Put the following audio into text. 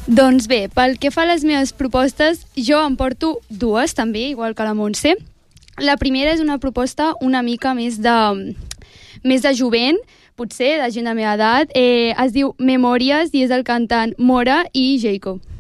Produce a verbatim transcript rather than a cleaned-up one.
Doncs bé, pel que fa a les meves propostes, jo em porto dues també, igual que la Montse. La primera és una proposta una mica més de, més de jovent, potser, de gent de la meva edat. Eh, es diu Memòries i és el cantant Mora i Jacob.